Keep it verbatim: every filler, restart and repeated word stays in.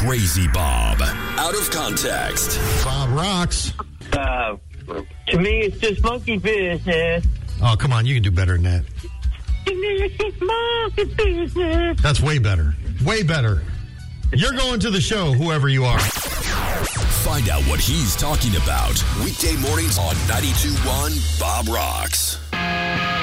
Crazy Bob. Out of context. Bob rocks. Uh, to me, it's just monkey business. Oh, come on. You can do better than that. It's monkey business. That's way better. Way better. You're going to the show, whoever you are. Find out what he's talking about. Weekday mornings on ninety-two point one Bob Rocks.